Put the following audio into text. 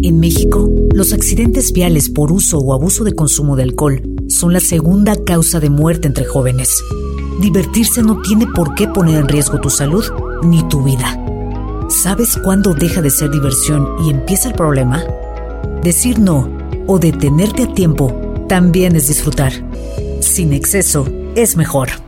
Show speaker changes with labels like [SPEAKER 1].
[SPEAKER 1] En México, los accidentes viales por uso o abuso de consumo de alcohol son la segunda causa de muerte entre jóvenes. Divertirse no tiene por qué poner en riesgo tu salud ni tu vida. ¿Sabes cuándo deja de ser diversión y empieza el problema? Decir no o detenerte a tiempo también es disfrutar. Sin exceso, es mejor.